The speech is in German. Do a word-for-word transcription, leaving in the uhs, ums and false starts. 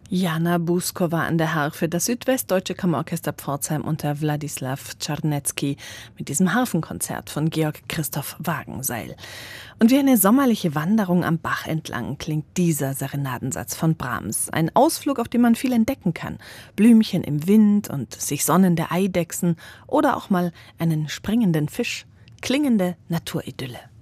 Jana Buskova an der Harfe, das südwestdeutsche Kammerorchester Pforzheim unter Wladislaw Czarnecki mit diesem Harfenkonzert von Georg Christoph Wagenseil. Und wie eine sommerliche Wanderung am Bach entlang klingt dieser Serenadensatz von Brahms. Ein Ausflug, auf dem man viel entdecken kann. Blümchen im Wind und sich sonnende Eidechsen oder auch mal einen springenden Fisch. Klingende Naturidylle.